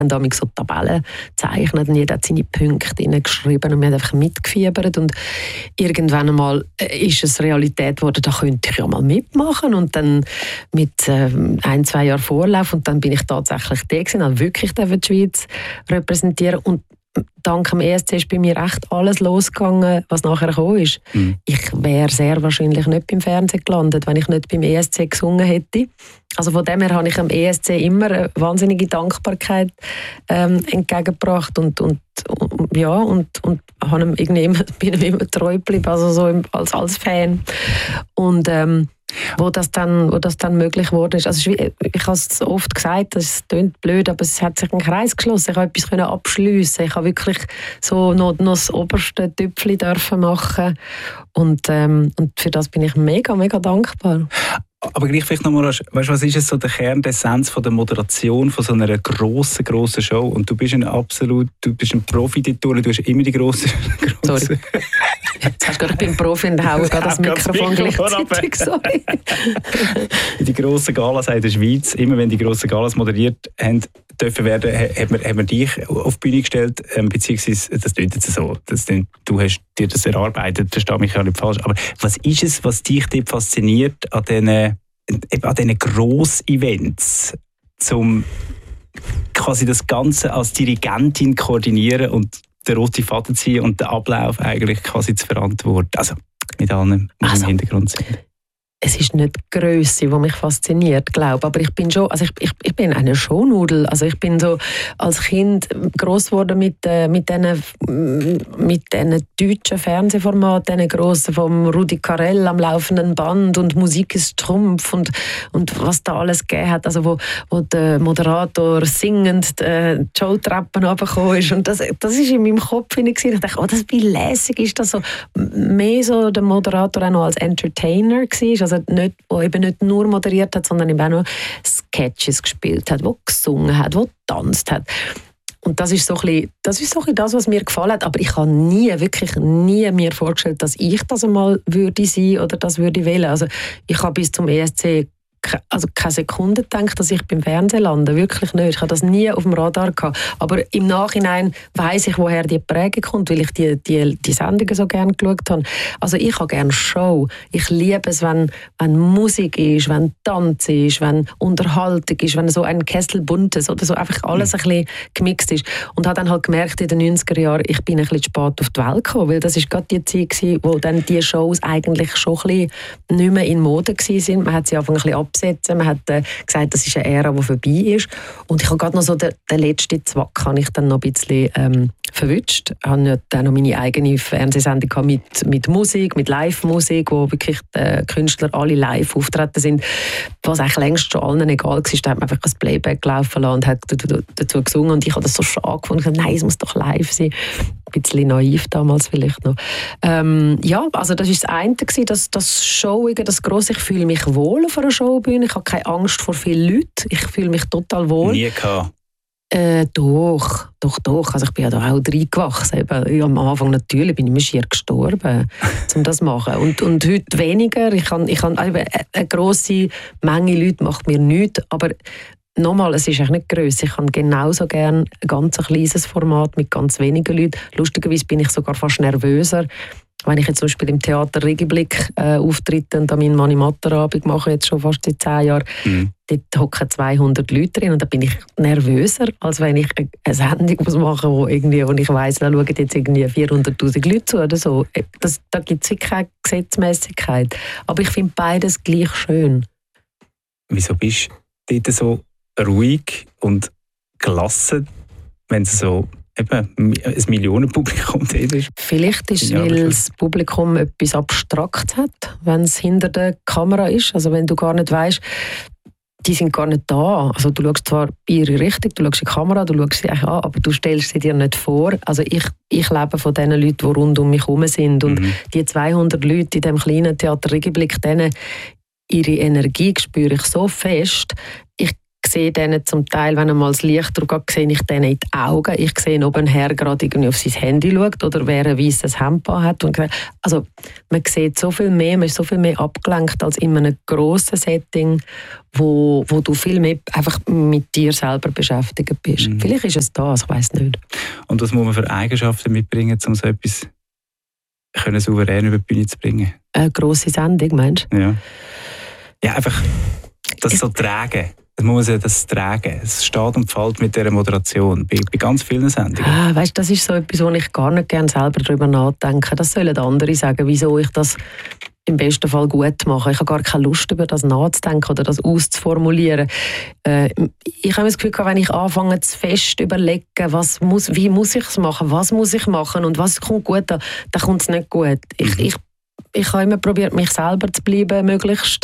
haben damals so Tabellen gezeichnet und jeder hat seine Punkte hineingeschrieben und wir haben einfach mitgefiebert und irgendwann einmal ist es Realität geworden, da könnte ich ja mal mitmachen und dann mit 1-2 Jahren Vorlauf und dann bin ich tatsächlich da gewesen, also wirklich die Schweiz repräsentieren und dank dem ESC ist bei mir echt alles losgegangen, was nachher gekommen ist. Ich wäre sehr wahrscheinlich nicht beim Fernsehen gelandet, wenn ich nicht beim ESC gesungen hätte. Also von dem her habe ich am ESC immer eine wahnsinnige Dankbarkeit entgegengebracht und habe ihm irgendwie bin ihm immer treu geblieben, also so als Fan. Und wo das dann möglich wurde. Also ich habe es oft gesagt, das klingt blöd, aber es hat sich ein Kreis geschlossen. Ich habe etwas abschliessen. Ich habe wirklich so noch das oberste Tüpfchen dürfen machen und für das bin ich mega, mega dankbar. Aber gleich vielleicht nochmal, weißt du, was ist es so der Kern, der Essenz von der Moderation von so einer grossen Show? Und du bist ein Profi dort, du hast immer die grosse. Sorry. Jetzt hast du gerade, ich bin Profi und haue gerade das Mikrofon gleichzeitig. Sorry. Die grossen Galas in der Schweiz, immer wenn die grossen Galas moderiert haben, dürfen werden, haben wir dich auf die Bühne gestellt, beziehungsweise, das klingt jetzt so, du hast dir das erarbeitet, verstehe mich ja nicht falsch, aber was ist es, was dich dort fasziniert an diesen Gross-Events, um quasi das Ganze als Dirigentin koordinieren und den roten Faden ziehen und den Ablauf eigentlich quasi zu verantworten, also mit allem im Hintergrund sind? Es ist nicht die Grösse, die mich fasziniert, glaube. Aber ich bin schon, also ich bin eine Shownudel. Also ich bin so als Kind gross geworden mit diesen deutschen Fernsehformaten, diesen grossen vom Rudi Carell am laufenden Band und Musik ist Trumpf und was da alles gegeben hat. Also wo der Moderator singend die Showtreppen runtergekommen ist. Und das ist in meinem Kopf hinein. Ich dachte, wie lässig ist das so. Mehr so der Moderator auch noch als Entertainer war. Also nicht, der eben nicht nur moderiert hat, sondern eben auch noch Sketches gespielt hat, der gesungen hat, der getanzt hat. Und das ist so ein bisschen das, was mir gefallen hat. Aber ich habe wirklich nie mir vorgestellt, dass ich das einmal würde sein oder das würde wählen. Also ich habe bis zum ESC keine Sekunde gedacht, dass ich beim Fernsehen lande. Wirklich nicht. Ich habe das nie auf dem Radar gehabt. Aber im Nachhinein weiss ich, woher die Prägung kommt, weil ich die Sendungen so gerne geschaut habe. Also ich habe gerne Show. Ich liebe es, wenn Musik ist, wenn Tanz ist, wenn Unterhaltung ist, wenn so ein Kessel bunt ist oder so einfach alles ein bisschen gemixt ist. Und habe dann halt gemerkt in den 90er Jahren, ich bin ein bisschen spät auf die Welt gekommen, weil das war gerade die Zeit gewesen, wo dann die Shows eigentlich schon ein bisschen nicht mehr in Mode waren. Man hat sie einfach ein bisschen absetzen. Man hat gesagt, das ist eine Ära, die vorbei ist. Und ich habe gerade noch so den letzten Zwack habe ich dann noch ein bisschen verwünscht. Ich habe dann noch meine eigene Fernsehsendung mit Musik, mit Live-Musik, wo wirklich die Künstler alle live auftreten sind. Was eigentlich längst schon allen egal war, da hat man einfach ein Playback laufen lassen und hat dazu gesungen. Und ich habe das so schade gefunden. Nein, es muss doch live sein. Ein bisschen naiv damals vielleicht noch. Ja, also das war das eine, das Showige, das Grosse. Ich fühle mich wohl auf einer Showbühne. Ich habe keine Angst vor vielen Leuten. Ich fühle mich total wohl. Nie gehabt? Doch. Also ich bin ja da auch reingewachsen. Am Anfang natürlich bin ich mir schier gestorben, um das zu machen. Und heute weniger. Ich kann eine grosse Menge Leute macht mir nichts, aber nochmal, es ist eigentlich nicht grösser. Ich habe genauso gerne ein ganz kleines Format mit ganz wenigen Leuten. Lustigerweise bin ich sogar fast nervöser, wenn ich jetzt zum Beispiel im Theater Regenblick auftrete und da meinen Animatorabend mache, jetzt schon fast seit 10 Jahren. Dort hocken 200 Leute drin und da bin ich nervöser, als wenn ich eine Sendung machen muss, wo ich weiss, da schauen jetzt irgendwie 400'000 Leute zu oder so. Da gibt es keine Gesetzmäßigkeit. Aber ich finde beides gleich schön. Wieso bist du dort so ruhig und gelassen, wenn es so ein Millionenpublikum ist? Vielleicht ist es, weil das Publikum etwas Abstraktes hat, wenn es hinter der Kamera ist. Also wenn du gar nicht weisst, die sind gar nicht da. Also du schaust zwar in ihre Richtung, du schaust in die Kamera, du schaust sie an, aber du stellst sie dir nicht vor. Also ich lebe von den Leuten, die rund um mich herum sind. Und die 200 Leute in diesem kleinen Theater Regenblick, ihre Energie spüre ich so fest. sehe denen zum Teil, wenn einmal das Licht drauf geht, sehe ich denen in die Augen. Ich sehe, ob ein Herr gerade irgendwie auf sein Handy schaut oder wer ein weisses Hemd hat. Also man sieht so viel mehr, man ist so viel mehr abgelenkt als in einem grossen Setting, wo du viel mehr einfach mit dir selber beschäftigt bist. Vielleicht ist es das, ich weiss nicht. Und was muss man für Eigenschaften mitbringen, um so etwas souverän über die Bühne zu bringen? Eine grosse Sendung, meinst du? Ja, einfach das so tragen. Das muss man das tragen. Es steht und fällt mit dieser Moderation. Bei ganz vielen Sendungen. Weißt, das ist so etwas, wo ich gar nicht gerne selber darüber nachdenke. Das sollen andere sagen, wieso ich das im besten Fall gut mache. Ich habe gar keine Lust, über das nachzudenken oder das auszuformulieren. Ich habe das Gefühl, wenn ich anfange zu fest überlegen, wie muss ich es machen, was muss ich machen und was kommt gut, dann kommt es nicht gut. Ich habe immer probiert, mich selber zu bleiben, möglichst.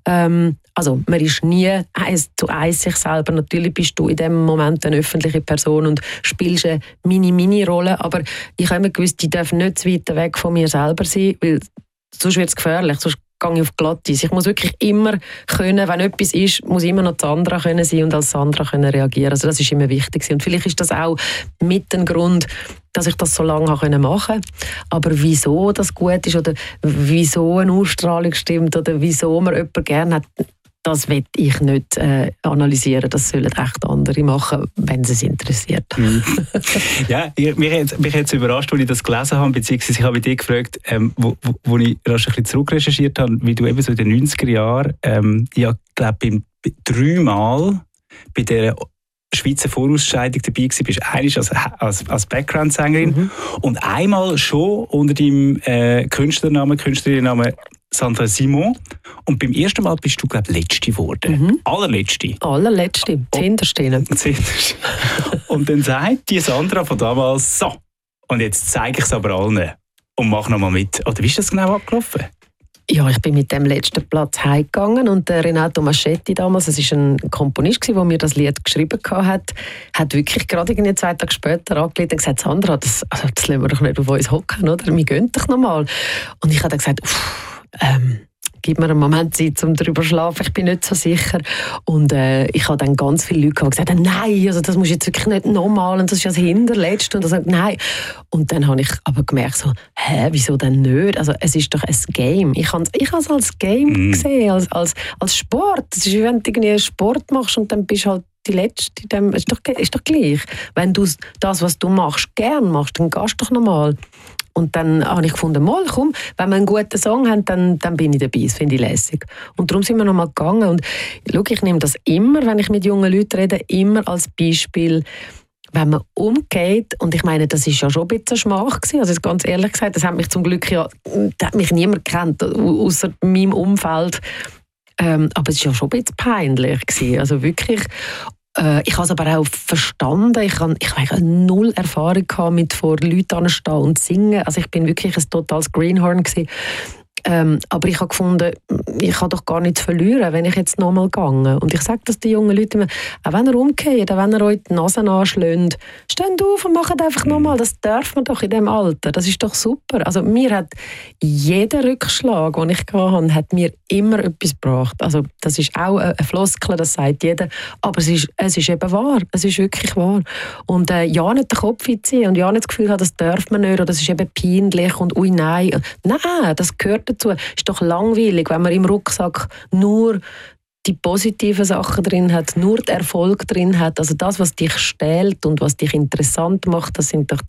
Also man ist nie 1:1 sich selber. Natürlich bist du in dem Moment eine öffentliche Person und spielst eine Mini-Rolle, aber ich habe immer gewusst, die dürfen nicht zu weit weg von mir selber sein, weil sonst wird es gefährlich, sonst gehe ich auf Glatteis. Ich muss wirklich immer können, wenn etwas ist, muss immer noch Sandra können sein und als Sandra können reagieren. Also das ist immer wichtig. Und vielleicht ist das auch mit dem Grund, dass ich das so lange machen konnte. Aber wieso das gut ist oder wieso eine Ausstrahlung stimmt oder wieso man jemanden gerne hat, das will ich nicht analysieren. Das sollen echt andere machen, wenn es interessiert. Ja, mich hat es überrascht, als ich das gelesen habe, beziehungsweise ich habe dich gefragt, wo ich rasch ein bisschen zurückrecherchiert habe, wie du eben so in den 90er Jahren, ich glaube, 3-mal bei der Schweizer Vorausscheidung dabei bist. Einmal als Background-Sängerin und einmal schon unter deinem Künstlerinnennamen Sandra Simon. Und beim ersten Mal bist du, glaube ich, Letzte geworden. Allerletzte. Allerletzte. Zehnterste. Und dann sagt die Sandra von damals, so, und jetzt zeige ich es aber allen und mach noch mal mit. Oder wie ist das genau abgelaufen? Ja, ich bin mit dem letzten Platz heimgegangen und der Renato Maschetti damals, das ist ein Komponist, der mir das Lied geschrieben hat wirklich gerade 2 Tage später angelegt und gesagt, Sandra, das lassen wir doch nicht auf uns hocken, oder? Wir gehen doch noch mal. Und ich habe dann gesagt, gib mir einen Moment Zeit, um darüber zu schlafen, ich bin nicht so sicher. Und ich habe dann ganz viele Leute die gesagt haben, nein, also das musst du jetzt wirklich nicht nochmal und das ist ja das Hinterletzte. Und dann sagte nein. Und dann habe ich aber gemerkt, so, wieso denn nicht? Also es ist doch ein Game. Ich habe es als Game gesehen, als Sport. Es ist wie wenn du irgendwie Sport machst und dann bist du halt die Letzte. Ist doch gleich. Wenn du das, was du machst, gern machst, dann gehst du doch nochmal. Und dann habe ich gefunden, mal komm, wenn wir einen guten Song haben, dann bin ich dabei. Das finde ich lässig. Und darum sind wir nochmal gegangen. Und schau, ich nehme das immer, wenn ich mit jungen Leuten rede, immer als Beispiel, wenn man umgeht. Und ich meine, das ist ja schon ein bisschen Schmach gewesen. Also ganz ehrlich gesagt, das hat mich zum Glück das hat mich niemand gekannt, außer meinem Umfeld. Aber es war ja schon ein bisschen peinlich gewesen. Also wirklich. Ich habe es aber auch verstanden. Ich habe null Erfahrung gehabt mit vor Leuten anstehen und singen. Also ich bin wirklich ein totales Greenhorn gewesen. Aber ich habe gefunden, ich habe doch gar nichts verlieren, wenn ich jetzt nochmal gehe. Und ich sage das den jungen Leuten immer, auch wenn ihr umgeht, auch wenn ihr euch die Nase anschlägt, steht auf und macht einfach nochmal. Das darf man doch in diesem Alter. Das ist doch super. Also mir hat jeder Rückschlag, den ich hatte, hat mir immer etwas gebracht. Also das ist auch eine Floskel, das sagt jeder. Aber es ist eben wahr. Es ist wirklich wahr. Und ja, nicht den Kopf einziehen und ja, nicht das Gefühl haben, das darf man nicht oder das ist eben peinlich und ui, nein. Nein, das gehört dazu. Ist doch langweilig, wenn man im Rucksack nur die positiven Sachen drin hat, nur den Erfolg drin hat. Also das, was dich stählt und was dich interessant macht, das sind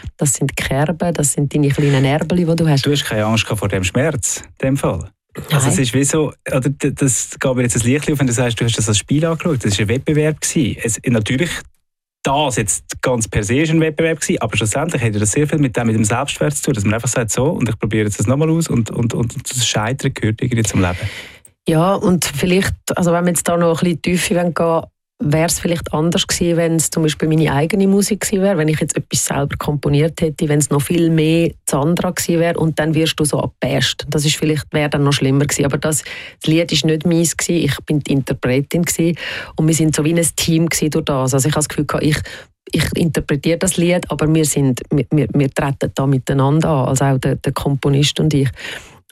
Kerben, das sind deine kleinen Erbeli, die du hast. Du hast keine Angst vor dem Schmerz, in dem Fall? Also es ist wie so, oder das geht mir jetzt ein Licht auf, wenn du sagst, du hast das als Spiel angeschaut, das war ein Wettbewerb. Natürlich, das jetzt ganz per se ist ein Wettbewerb gewesen, aber schlussendlich hat das sehr viel mit dem Selbstwert zu tun, dass man einfach sagt, so, und ich probiere jetzt das nochmal aus und das Scheitern gehört irgendwie zum Leben. Ja, und vielleicht, also wenn wir jetzt da noch ein bisschen tiefer gehen, wäre es vielleicht anders gewesen, wenn es zum Beispiel meine eigene Musik gewesen wäre, wenn ich jetzt etwas selber komponiert hätte, wenn es noch viel mehr Sandra gewesen wäre und dann wirst du so abgebasht. Das ist wäre dann noch schlimmer gewesen. Aber das Lied ist nicht meins gewesen, ich bin die Interpretin gewesen und wir sind so wie ein Team gewesen durch das. Also ich habe das Gefühl, ich interpretiere das Lied, aber wir treten da miteinander an, also auch der Komponist und ich.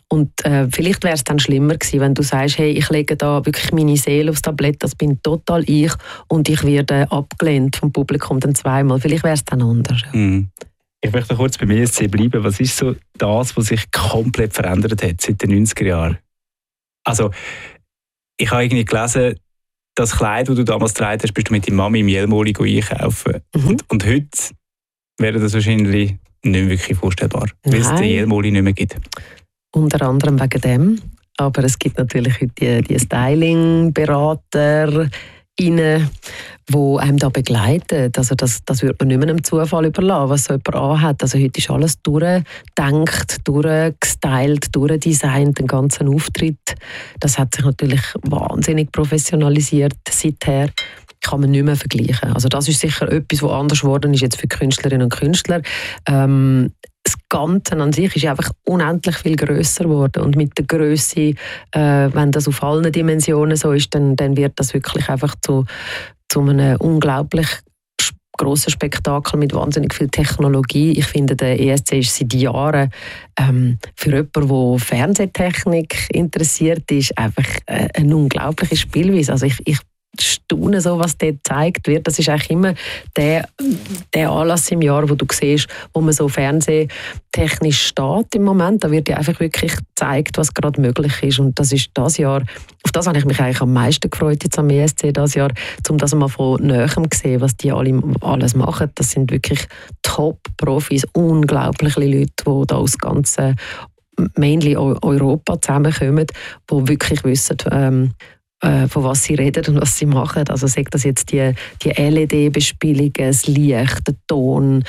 Und vielleicht wäre es dann schlimmer gewesen, wenn du sagst, hey, ich lege da wirklich meine Seele aufs Tablett, das bin total ich und ich werde abgelehnt vom Publikum dann zweimal. Vielleicht wäre es dann anders. Ich möchte kurz beim ESC bleiben. Was ist so das, was sich komplett verändert hat seit den 90er Jahren? Also, ich habe irgendwie gelesen, das Kleid, das du damals getragen hast, bist du mit deiner Mami im Jelmoli einkaufen. Und heute wäre das wahrscheinlich nicht mehr wirklich vorstellbar, weil es den Jelmoli nicht mehr gibt. Unter anderem wegen dem. Aber es gibt natürlich heute die Styling-Berater, die einem da begleiten. Also das würde man nicht mehr einem Zufall überlassen, was so jemand anhat. Also heute ist alles durchgedacht, durchgestylt, durchdesignt, den ganzen Auftritt. Das hat sich natürlich wahnsinnig professionalisiert seither. Kann man nicht mehr vergleichen. Also das ist sicher etwas, was anders geworden ist jetzt für Künstlerinnen und Künstler. Das Ganze an sich ist einfach unendlich viel grösser geworden. Und mit der Grösse, wenn das auf allen Dimensionen so ist, dann wird das wirklich einfach zu einem unglaublich grossen Spektakel mit wahnsinnig viel Technologie. Ich finde, der ESC ist seit Jahren für jemanden, der Fernsehtechnik interessiert ist, einfach eine unglaubliche Spielweise. Also ich staune so, was dort gezeigt wird. Das ist eigentlich immer der Anlass im Jahr, wo du siehst, wo man so fernsehtechnisch steht im Moment. Da wird dir einfach wirklich gezeigt, was gerade möglich ist. Und das ist das Jahr, auf das habe ich mich eigentlich am meisten gefreut jetzt am ESC dieses Jahr, um das mal von Nähem zu sehen, was die alle alles machen. Das sind wirklich Top-Profis, unglaubliche Leute, die da aus ganzen mainly Europa zusammenkommen, die wirklich wissen, von was sie reden und was sie machen. Also sagt das jetzt die LED-Bespielungen, das Licht, der Ton,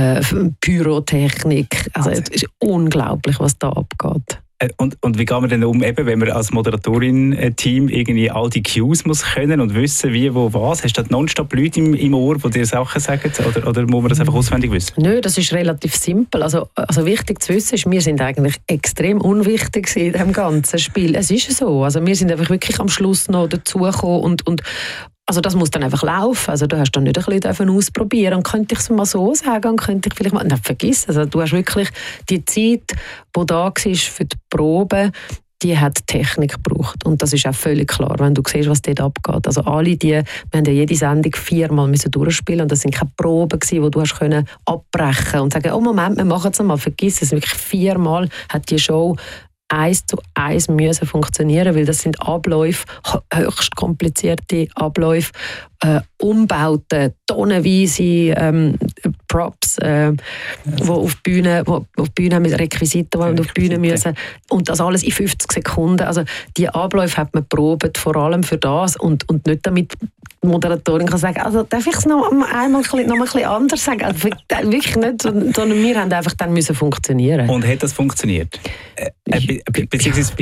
Pyrotechnik. Also es ist unglaublich, was da abgeht. Und wie geht man denn um, eben, wenn man als Moderatorin-Team irgendwie all die Cues muss können und wissen, wie, wo, was? Hast du nonstop Leute im Ohr, die dir Sachen sagen? Oder muss man das einfach auswendig wissen? Nö, das ist relativ simpel. Also wichtig zu wissen ist, wir sind eigentlich extrem unwichtig in diesem ganzen Spiel. Es ist so. Also wir sind einfach wirklich am Schluss noch dazugekommen und also das muss dann einfach laufen. Also du hast dann nicht ein bisschen ausprobieren und könnte ich es mal so sagen und könnte ich vielleicht mal... Nein, vergiss es. Also du hast wirklich die Zeit, die da war für die Probe, die hat Technik gebraucht. Und das ist auch völlig klar, wenn du siehst, was dort abgeht. Also alle wir haben ja jede Sendung 4-mal durchspielen und das sind keine Proben gewesen, wo du hast können abbrechen und sagen, oh Moment, wir machen es mal. Vergiss es. Wirklich 4-mal hat die Show 1:1 müssen funktionieren, weil das sind Abläufe, höchst komplizierte Abläufe, Umbauten, tonnenweise Props, die auf die Bühne mit Requisiten, die auf die Bühne müssen. Und das alles in 50 Sekunden. Also die Abläufe hat man probiert, vor allem für das und nicht damit die Moderatorin kann sagen, also darf ich es noch ein bisschen anders sagen? Also, wirklich nicht, sondern wir haben einfach dann müssen funktionieren. Und hat das funktioniert? Beziehungsweise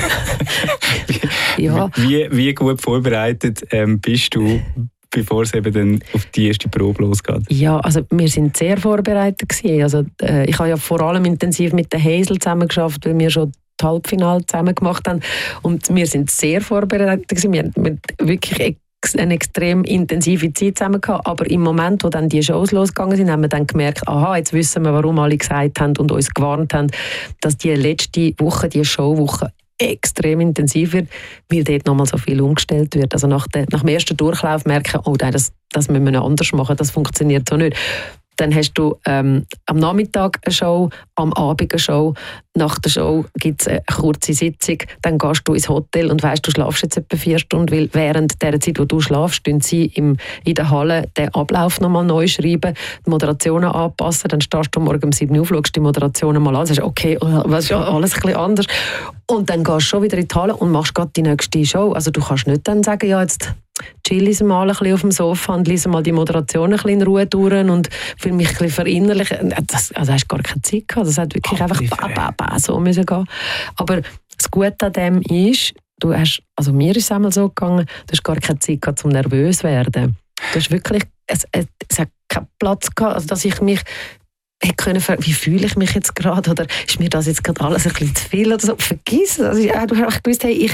ja. Wie gut vorbereitet bist du, bevor es eben dann auf die erste Probe losgeht? Ja, also wir sind sehr vorbereitet gewesen. Also, ich habe ja vor allem intensiv mit der Hazel zusammengearbeitet, weil wir schon das Halbfinale zusammen gemacht haben. Und wir sind sehr vorbereitet gewesen. Wir haben wirklich eine extrem intensive Zeit zusammen gehabt. Aber im Moment, wo dann die Shows losgegangen sind, haben wir dann gemerkt, aha, jetzt wissen wir, warum alle gesagt haben und uns gewarnt haben, dass die letzte Woche, die Showwoche, extrem intensiv wird, weil dort nochmal so viel umgestellt wird. Also nach dem ersten Durchlauf merken, oh nein, das müssen wir anders machen, das funktioniert so nicht. Dann hast du am Nachmittag eine Show, am Abend eine Show. Nach der Show gibt es eine kurze Sitzung. Dann gehst du ins Hotel und weisst, du schlafst jetzt etwa 4 Stunden, weil während der Zeit, wo du schlafst, tun sie in der Halle den Ablauf nochmal neu schreiben, die Moderationen anpassen. Dann stehst du morgen um 7 Uhr auf, schaust die Moderationen mal an und sagst, okay, was ist ja alles ein bisschen anders. Und dann gehst du schon wieder in die Halle und machst gerade die nächste Show. Also du kannst nicht dann sagen, ja, jetzt chill ich mal ein bisschen auf dem Sofa und lese mal die Moderation ein bisschen in Ruhe durch und will mich ein bisschen verinnerlichen. Also hast du gar keine Zeit gehabt. Das hat wirklich einfach so müssen gehen. Aber das Gute an dem ist, also mir ist es einmal so gegangen, du hast gar keine Zeit gehabt, um nervös zu werden. Du hast wirklich, es hat keinen Platz gehabt, also dass ich mich wie fühle ich mich jetzt gerade oder ist mir das jetzt gerade alles ein bisschen zu viel oder so. Vergiss es. Also, du hast gewusst, hey,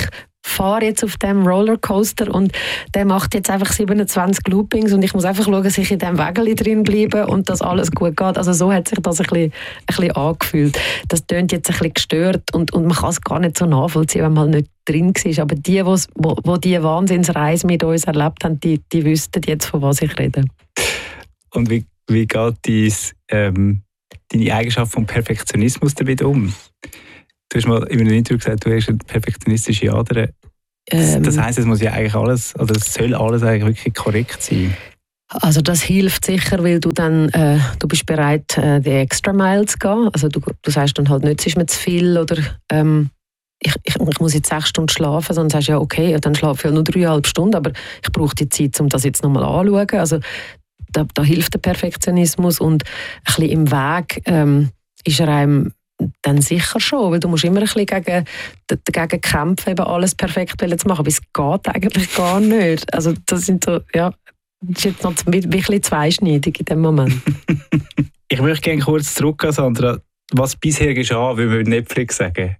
fahre jetzt auf dem Rollercoaster und der macht jetzt einfach 27 Loopings und ich muss einfach schauen, dass ich in diesem Wägeli drin bleibe und dass alles gut geht. Also so hat sich das ein bisschen angefühlt. Das tönt jetzt ein bisschen gestört und man kann es gar nicht so nachvollziehen, wenn man halt nicht drin war. Aber die die Wahnsinnsreise mit uns erlebt haben, die wüssten jetzt, von was ich rede. Und wie geht deine Eigenschaft vom Perfektionismus damit um? Du hast mal in einem Interview gesagt, du hast eine perfektionistische Ader. Das heisst, es muss ja eigentlich alles, oder es soll alles eigentlich wirklich korrekt sein. Also das hilft sicher, weil du dann du bist bereit, die extra Mile zu gehen. Also du sagst dann halt nicht, es ist mir zu viel oder ich muss jetzt 6 Stunden schlafen, sondern sagst ja okay, dann schlafe ich nur 3,5 Stunden, aber ich brauche die Zeit, um das jetzt nochmal anzuschauen. Also da hilft der Perfektionismus und ein bisschen im Weg ist er einem dann sicher schon, weil du musst immer ein bisschen dagegen kämpfen, eben alles perfekt zu machen, aber es geht eigentlich gar nicht. Also das sind so, ja, das ist jetzt noch ein bisschen zweischneidig in dem Moment. Ich möchte gerne kurz zurück, Sandra. Was bisher geschah, will man mit Netflix sagen.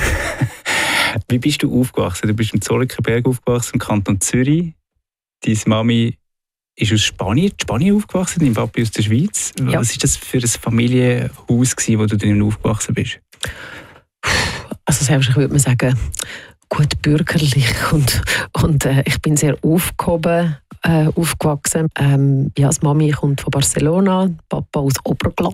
Wie bist du aufgewachsen? Du bist im Zollikerberg aufgewachsen, im Kanton Zürich. Deine Mami ist aus Spanien aufgewachsen, dein Papi aus der Schweiz. Ja. Was war das für ein Familienhaus, wo du drin aufgewachsen bist? Also selbst würde man sagen, gut bürgerlich und ich bin sehr aufgehoben aufgewachsen. Die Mami kommt von Barcelona, Papa aus Oberglatt.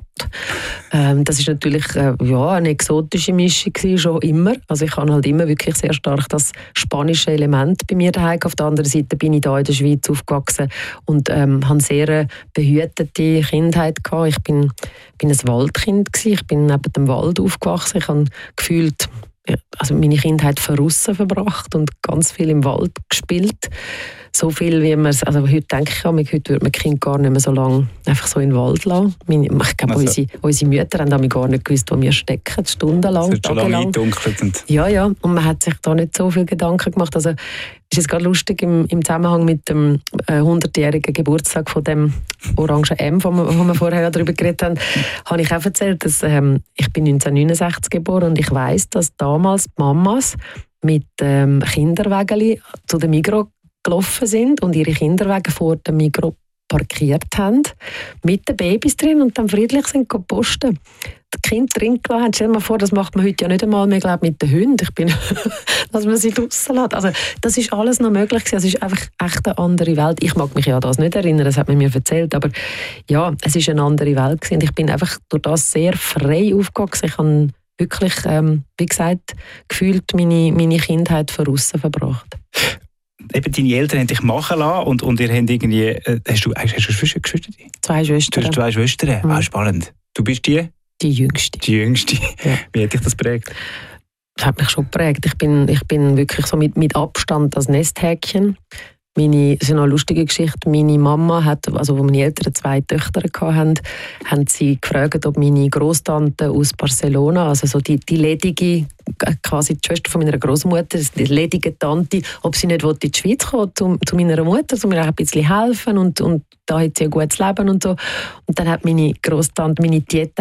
Das ist natürlich eine exotische Mischung gewesen, schon immer. Also ich habe halt immer wirklich sehr stark das spanische Element bei mir daheim. Auf der anderen Seite bin ich da in der Schweiz aufgewachsen und habe sehr behütete Kindheit gehabt. Ich bin ein Waldkind gewesen. Ich bin neben dem Wald aufgewachsen. Ich habe gefühlt meine Kindheit draussen verbracht und ganz viel im Wald gespielt. So viel, wie man es, also heute denke ich, heute würde man Kind gar nicht mehr so lange einfach so in den Wald lassen. Ich glaube, unsere Mütter haben gar nicht gewusst, wo wir stecken, stundenlang, tagelang. Es wird schon lange eingedunkelt. Ja, und man hat sich da nicht so viel Gedanken gemacht. Also es ist jetzt gerade lustig, im Zusammenhang mit dem 100-jährigen Geburtstag von dem Orangen M, wo wir vorher darüber geredet haben, habe ich auch erzählt, dass ich bin 1969 geboren und ich weiss, dass damals die Mamas mit Kinderwägeli zu den Migros gelaufen sind und ihre Kinderwagen vor dem Migros parkiert haben, mit den Babys drin und dann friedlich sind posten. Die Kinder drin gelassen haben. Stell dir mal vor, das macht man heute ja nicht einmal mehr, glaube mit den Hunden. Dass man sie draussen lässt. Also, das ist alles noch möglich gewesen. Es ist einfach echt eine andere Welt. Ich mag mich ja an das nicht erinnern, das hat man mir erzählt, aber ja, es ist eine andere Welt gewesen. Und ich bin einfach durch das sehr frei aufgewachsen. Ich habe wirklich, wie gesagt, gefühlt meine Kindheit von aussen verbracht. Eben, deine Eltern haben dich machen lassen und ihr habt irgendwie... Hast du Geschwister? 2 Schwestern. Du hast 2 Schwestern? Mhm. Spannend. Du bist die? Die Jüngste. Die Jüngste. Ja. Wie hat dich das geprägt? Das hat mich schon geprägt. Ich bin wirklich so mit Abstand das Nesthäkchen. Das ist eine lustige Geschichte. Meine Mama hat, also wo meine Eltern 2 Töchter hatten, haben sie gefragt, ob meine Grosstante aus Barcelona, also so die ledige, quasi die Schwester von meiner Großmutter, die ledige Tante, ob sie nicht in die Schweiz kommen zu meiner Mutter, um mir ein bisschen helfen und da hat sie ein gutes Leben und so. Und dann hat meine Grosstante, meine Tiete,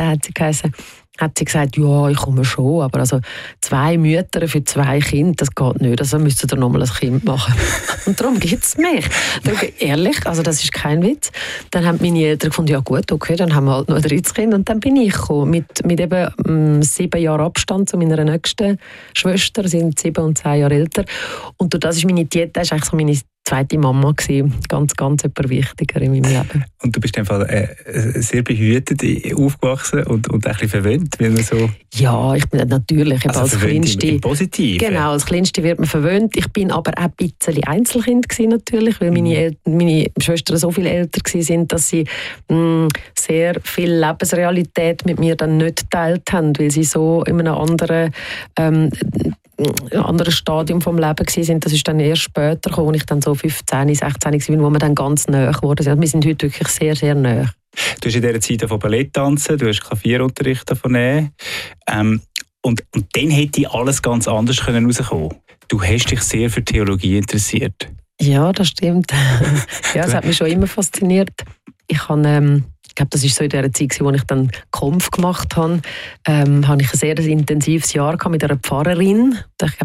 hat sie gesagt, ja, ich komme schon, aber also 2 Mütter für 2 Kinder, das geht nicht, also müsst ihr nochmal ein Kind machen. Und darum gibt es mich. Ehrlich, also das ist kein Witz. Dann haben meine Eltern gefunden, ja gut, okay, dann haben wir halt noch ein 3. Kind und dann bin ich gekommen, mit eben 7 Jahren Abstand zu meiner nächsten Schwester, sie sind 7 und 2 Jahre älter. Und durch das ist meine Tiete eigentlich so meine zweite Mama gewesen. Ganz etwas wichtiger in meinem Leben. Und du bist einfach sehr behütet aufgewachsen und ein bisschen verwöhnt, weil man so... Ja, ich bin natürlich also als Kleinste... Im Positiven. Genau, als Kleinste wird man verwöhnt. Ich bin aber auch ein bisschen Einzelkind gewesen, natürlich, weil meine Schwestern so viel älter waren, dass sie sehr viel Lebensrealität mit mir dann nicht geteilt haben, weil sie so in einem anderen Stadium vom Leben waren. Das ist dann erst später gekommen, als ich dann so 15, 16 war, wo wir dann ganz nahe geworden sind. Wir sind heute wirklich sehr, sehr nahe. Du hast in dieser Zeit von Ballett tanzen, du hast Klavierunterricht davon nehmen. Und dann hätte alles ganz anders rauskommen können. Du hast dich sehr für Theologie interessiert. Ja, das stimmt. Ja, das hat mich schon immer fasziniert. Ich glaube, das war so in der Zeit, wo ich dann Konf gemacht habe. Habe ich ein sehr intensives Jahr mit einer Pfarrerin. Ich glaube, das hat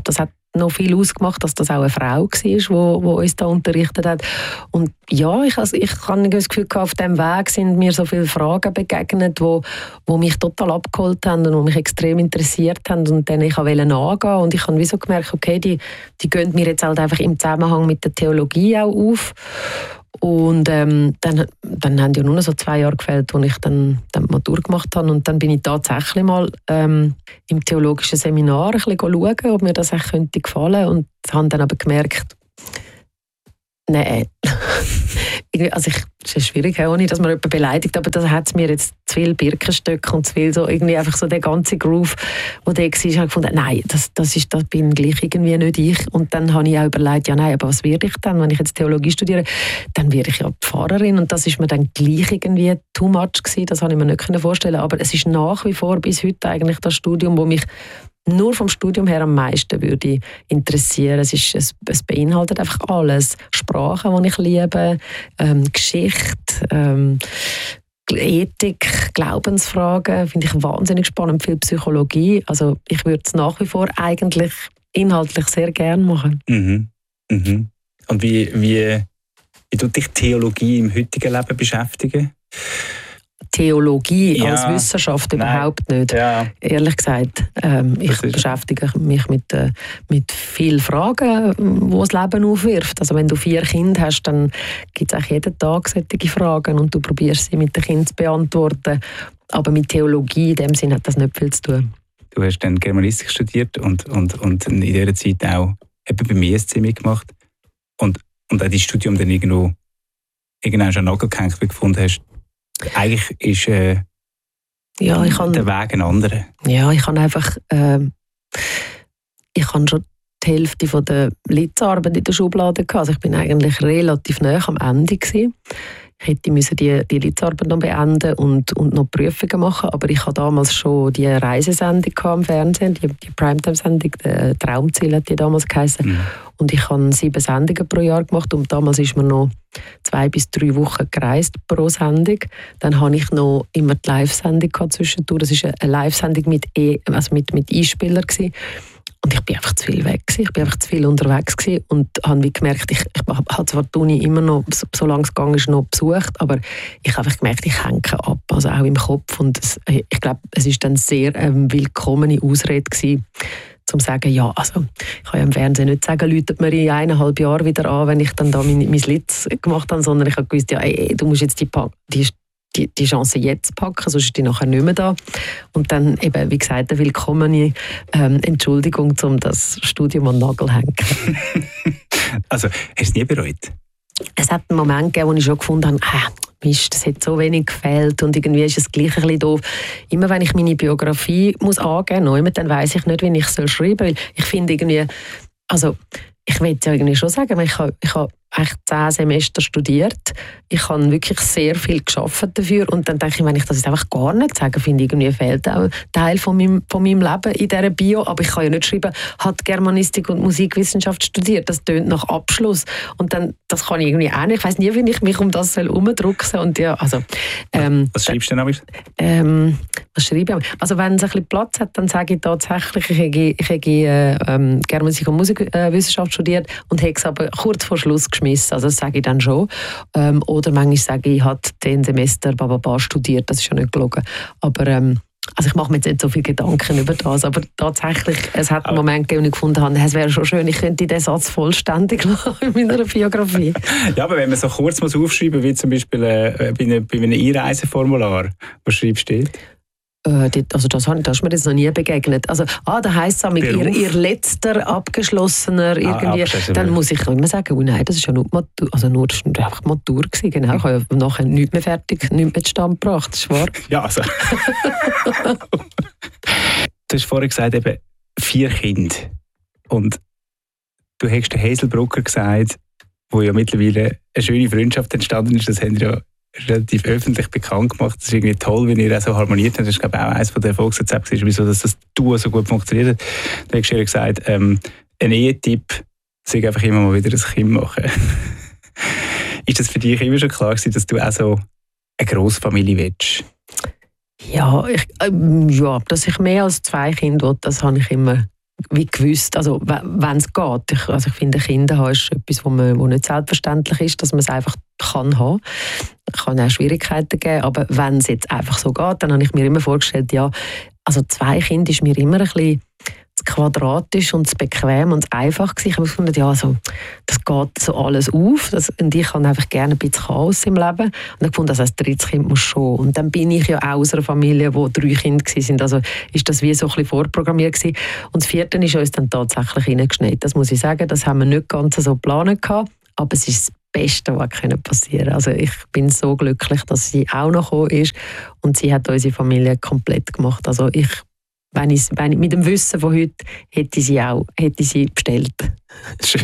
noch viel ausgemacht, dass das auch eine Frau war, die uns da unterrichtet hat. Und ja, ich habe das Gefühl, auf diesem Weg sind mir so viele Fragen begegnet, die mich total abgeholt haben und die mich extrem interessiert haben und denen ich wollte nachgehen. Und ich habe wie so gemerkt, okay, die gehen mir jetzt halt einfach im Zusammenhang mit der Theologie auch auf. Und dann haben ja nur noch so 2 Jahre gefehlt, als ich dann die Matur gemacht habe. Und dann bin ich tatsächlich mal im theologischen Seminar ein bisschen schauen, ob mir das echt gefallen könnte. Und habe dann aber gemerkt, nein. Also es ist schwierig, ohne dass man jemanden beleidigt, aber da hat es mir jetzt zu viele Birkenstöcke und zu viel so irgendwie einfach so der ganze Groove, der da war, habe ich gefunden, nein, das bin gleich irgendwie nicht ich. Und dann habe ich auch überlegt, ja nein, aber was werde ich dann, wenn ich jetzt Theologie studiere? Dann werde ich ja Pfarrerin und das ist mir dann gleich irgendwie too much gewesen, das habe ich mir nicht vorstellen können. Aber es ist nach wie vor bis heute eigentlich das Studium, wo mich nur vom Studium her am meisten würde interessieren. Es beinhaltet einfach alles. Sprachen, die ich liebe, Geschichte, Ethik, Glaubensfragen, finde ich wahnsinnig spannend, viel Psychologie. Also ich würde es nach wie vor eigentlich inhaltlich sehr gerne machen. Mhm. Mhm. Und wie tut dich Theologie im heutigen Leben beschäftigen? Theologie als Wissenschaft überhaupt nicht. Ja. Ehrlich gesagt, ich beschäftige mich mit vielen Fragen, die das Leben aufwirft. Also wenn du 4 Kinder hast, dann gibt es eigentlich jeden Tag solche Fragen und du probierst sie mit den Kindern zu beantworten. Aber mit Theologie in dem Sinne hat das nicht viel zu tun. Du hast dann Germanistik studiert und in dieser Zeit auch eben beim ESC mitgemacht. Und auch dein Studium dann irgendwann schon nachgehängt, weil du gefunden hast, eigentlich ist der Weg ein anderer. Ja, ich habe einfach ich habe schon die Hälfte der Litzarbeit in der Schublade gehabt. Also ich bin eigentlich relativ nahe am Ende gewesen. Ich hätte die Litzarbeit noch beenden und noch Prüfungen machen, aber ich hatte damals schon die Reisesendung im Fernsehen, die Primetime-Sendung, «Traumziel» hat die damals geheißen. Mhm. Und ich habe 7 Sendungen pro Jahr gemacht und damals ist man noch 2 bis 3 Wochen gereist pro Sendung. Dann hatte ich noch immer die Live-Sendung zwischendurch. Das war eine Live-Sendung mit Einspielern gewesen. Und ich bin einfach zu viel weg gewesen. Ich bin einfach zu viel unterwegs gewesen und habe gemerkt, ich habe zwar die Uni immer noch, solange es gegangen ist, noch besucht, aber ich habe einfach gemerkt, ich hänge ab, also auch im Kopf. Und ich glaube, es war dann sehr willkommene Ausrede gewesen, um zu sagen, ja, also ich kann ja im Fernsehen nicht sagen, läutet mir in 1,5 Jahren wieder an, wenn ich dann da mein Litz gemacht habe, sondern ich habe gewusst, ja, du musst jetzt die Chance jetzt packen, sonst ist die nachher nicht mehr da. Und dann eben, wie gesagt, eine willkommene Entschuldigung, um das Studium an den Nagel zu hängen. Also, hast du es nie bereut? Es hat einen Moment gegeben, wo ich schon gefunden habe, Mist, das hat so wenig gefehlt und irgendwie ist es gleich ein bisschen doof. Immer wenn ich meine Biografie muss angeben muss, dann weiss ich nicht, wie ich es schreiben soll. Weil ich finde irgendwie, also ich will ja irgendwie schon sagen, ich habe eigentlich 10 Semester studiert. Ich habe wirklich sehr viel gearbeitet dafür. Und dann denke ich, wenn ich das jetzt einfach gar nicht sage, finde ich, irgendwie fehlt auch ein Teil von meinem Leben in dieser Bio. Aber ich kann ja nicht schreiben, hat Germanistik und Musikwissenschaft studiert. Das tönt nach Abschluss. Und dann, das kann ich irgendwie auch nicht. Ich weiss nie, wie ich mich um das herumdrücken soll. Und ja, also, was schreibst du denn? Was schreibe ich? Also wenn es ein bisschen Platz hat, dann sage ich tatsächlich, ich habe Germanistik und Musikwissenschaft studiert und habe es aber kurz vor Schluss geschmissen. Also das sage ich dann schon. Oder manchmal sage ich, ich habe 10 Semester studiert, das ist ja nicht gelogen. Aber also ich mache mir jetzt nicht so viele Gedanken über das, aber tatsächlich, es hat einen Moment gegeben, wo ich gefunden habe, es wäre schon schön, ich könnte diesen Satz vollständig machen in meiner Biografie. Ja, aber wenn man so kurz aufschreiben muss, wie zum Beispiel bei einem Einreiseformular, was schreibst du dort? Also das ist mir jetzt noch nie begegnet. Also, da heisst es mit ihr letzter abgeschlossener irgendwie. Dann muss ich immer sagen, oh nein, das ist ja nur Matur, also nur das war einfach Matur gewesen, genau. Ich habe ja nachher nichts mehr fertig, nichts mehr zustande gebracht, das ist wahr. Ja, also. Du hast vorhin gesagt, eben 4 Kinder. Und du hast den Hazel Brucker gesagt, wo ja mittlerweile eine schöne Freundschaft entstanden ist, das haben wir ja relativ öffentlich bekannt gemacht. Das ist irgendwie toll, wie ihr auch so harmoniert habt. Das ist, glaube ich, auch eines der Erfolgsrezepte, wieso das Duo so gut funktioniert hat. Da hast du ja gesagt, ein Ehetipp sei einfach immer mal wieder ein Kind machen. Ist das für dich immer schon klar gewesen, dass du auch so eine Grossfamilie willst? Ja, dass ich mehr als 2 Kinder will, das habe ich immer wie gewusst, also wenn es geht. Ich finde, Kinder haben ist etwas, wo nicht selbstverständlich ist, dass man es einfach kann haben. Es kann auch Schwierigkeiten geben, aber wenn es jetzt einfach so geht, dann habe ich mir immer vorgestellt, ja, also 2 Kinder ist mir immer ein bisschen zu quadratisch und zu bequem und zu einfach gewesen. Ich habe gefunden, ja, also, das geht so alles auf. Und ich habe einfach gerne ein bisschen Chaos im Leben. Und ich fand, also, das 3. Kind muss schon. Und dann bin ich ja auch aus einer Familie, wo 3 Kinder waren. Also ist das wie so ein bisschen vorprogrammiert gewesen. Und das 4. ist uns dann tatsächlich reingeschneit. Das muss ich sagen, das haben wir nicht ganz so geplant gehabt. Aber es ist das Beste, was passieren konnte. Also ich bin so glücklich, dass sie auch noch gekommen ist. Und sie hat unsere Familie komplett gemacht. Also wenn ich mit dem Wissen von heute hätte ich sie bestellt. Schön.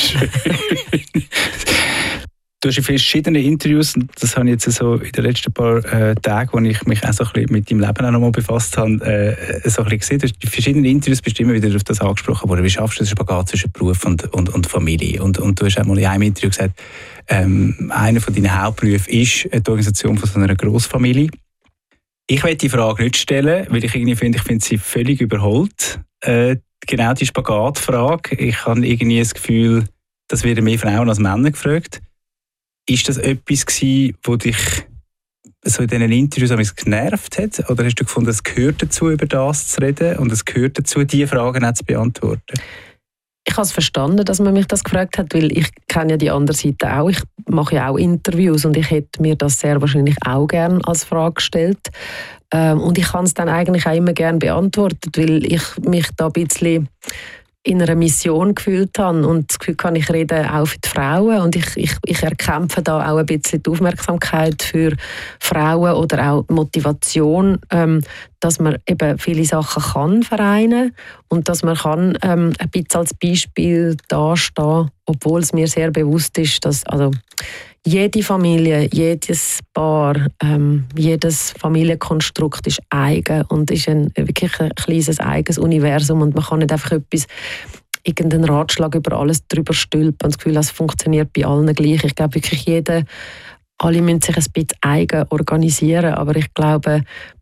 Du hast in verschiedenen Interviews, und das habe ich jetzt so in den letzten paar Tagen, wo ich mich auch so ein bisschen mit deinem Leben auch noch mal befasst habe, so ein bisschen gesehen. Du hast in verschiedenen Interviews bist du immer wieder auf das angesprochen worden. Wie schaffst du den Spagat zwischen Beruf und Familie? Und du hast auch mal in einem Interview gesagt, einer von deinen Hauptberufen ist die Organisation von so einer Grossfamilie. Ich will die Frage nicht stellen, weil ich finde sie völlig überholt. Genau die Spagatfrage. Ich habe irgendwie das Gefühl, das werden mehr Frauen als Männer gefragt. Ist das etwas gewesen, das dich so in diesen Interviews genervt hat? Oder hast du gefunden, es gehört dazu, über das zu reden und es gehört dazu, diese Fragen auch zu beantworten? Ich habe es verstanden, dass man mich das gefragt hat, weil ich kenne ja die andere Seite auch. Ich mache ja auch Interviews und ich hätte mir das sehr wahrscheinlich auch gerne als Frage gestellt. Und ich kann es dann eigentlich auch immer gerne beantwortet, weil ich mich da ein bisschen in einer Mission gefühlt habe und das Gefühl habe, ich rede auch für die Frauen und ich erkämpfe da auch ein bisschen die Aufmerksamkeit für Frauen oder auch Motivation, dass man eben viele Sachen kann vereinen und dass man kann ein bisschen als Beispiel dastehen, obwohl es mir sehr bewusst ist, dass also jede Familie, jedes Paar, jedes Familienkonstrukt ist eigen und ist wirklich ein kleines eigenes Universum und man kann nicht einfach irgendeinen Ratschlag über alles drüber stülpen und das Gefühl, das funktioniert bei allen gleich. Ich glaube wirklich, alle müssen sich ein bisschen eigen organisieren, aber ich glaube,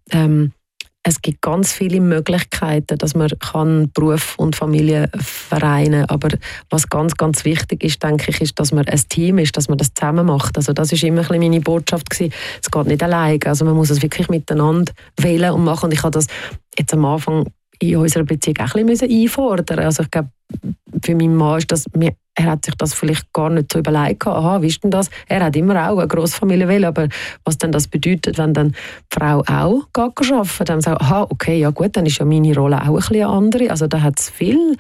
es gibt ganz viele Möglichkeiten, dass man Beruf und Familie vereinen kann. Aber was ganz, ganz wichtig ist, denke ich, ist, dass man ein Team ist, dass man das zusammen macht. Also das ist immer ein bisschen meine Botschaft gewesen. Es geht nicht alleine. Also man muss es wirklich miteinander wählen und machen. Und ich habe das jetzt am Anfang in unserer Beziehung auch ein bisschen einfordern. Also ich glaube, für meinen Mann ist das, er hat sich das vielleicht gar nicht so überlegt. Aha, wie ist denn das? Er hat immer auch eine Grossfamilie wollen, aber was denn das bedeutet, wenn dann die Frau auch arbeiten geht, dann sagt aha, okay, ja gut, dann ist ja meine Rolle auch ein bisschen eine andere. Also da hat es viel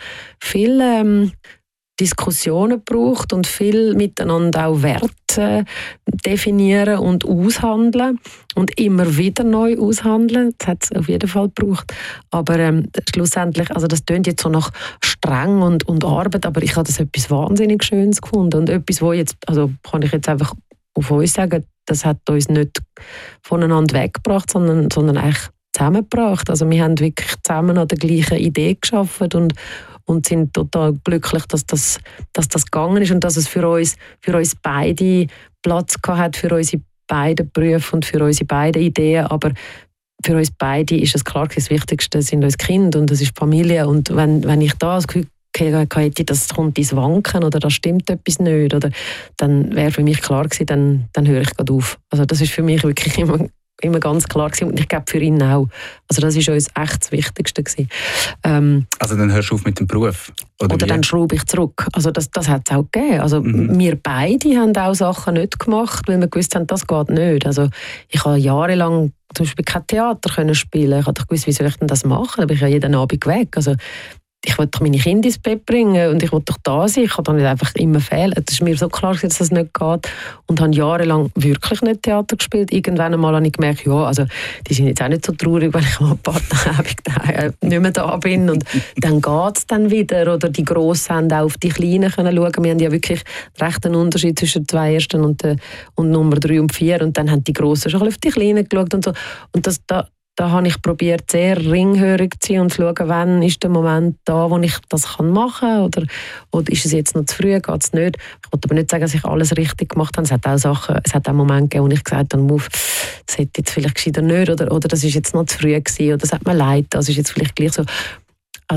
Diskussionen gebraucht und viel miteinander auch Werte definieren und aushandeln und immer wieder neu aushandeln. Das hat es auf jeden Fall gebraucht. Aber schlussendlich, also das klingt jetzt so nach streng und Arbeit, aber ich habe das etwas wahnsinnig Schönes gefunden und etwas, wo jetzt, also kann ich jetzt einfach auf uns sagen, das hat uns nicht voneinander weggebracht, sondern eigentlich zusammengebracht. Also wir haben wirklich zusammen an der gleichen Idee geschaffen und sind total glücklich, dass das gegangen ist und dass es für uns beide Platz hat, für unsere beiden Berufe und für unsere beiden Ideen. Aber für uns beide ist es klar, das Wichtigste sind uns Kinder und das ist die Familie. Und wenn ich da das Gefühl hätte, das kommt ins Wanken oder da stimmt etwas nicht, oder, dann wäre für mich klar gewesen, dann höre ich gerade auf. Also das ist für mich wirklich immer ganz klar gewesen. Und ich glaube für ihn auch. Also das ist uns echt das Wichtigste gewesen. Also dann hörst du auf mit dem Beruf? Oder dann schraube ich zurück. Also das hat es auch gegeben. Also wir beide haben auch Sachen nicht gemacht, weil wir gewusst haben, das geht nicht. Also ich habe jahrelang zum Beispiel kein Theater können spielen. Ich habe doch gewusst, wie soll ich denn das machen? Da bin ich ja jeden Abend weg. Also ich wollte doch meine Kinder ins Bett bringen und ich wollte doch da sein. Ich kann doch nicht einfach immer fehlen. Es ist mir so klar, dass das nicht geht. Und habe jahrelang wirklich nicht Theater gespielt. Irgendwann einmal habe ich gemerkt, ja, also die sind jetzt auch nicht so traurig, wenn ich mal ein paar Tage nicht mehr da bin. Und dann geht es dann wieder. Oder die Grossen haben auch auf die Kleinen können schauen. Wir haben ja wirklich recht einen Unterschied zwischen 2 Ersten und Nummer 3 und 4. Und dann haben die Grossen schon auf die Kleinen geschaut und so. Und da habe ich probiert, sehr ringhörig zu sein und zu schauen, wann ist der Moment da, wo ich das machen kann oder ist es jetzt noch zu früh, geht es nicht. Ich wollte aber nicht sagen, dass ich alles richtig gemacht habe. Es hat auch Momente gegeben, wo ich gesagt habe, das hätte jetzt vielleicht gescheiter nicht oder das ist jetzt noch zu früh gewesen oder das hat mir leid, das ist jetzt vielleicht gleich so. Also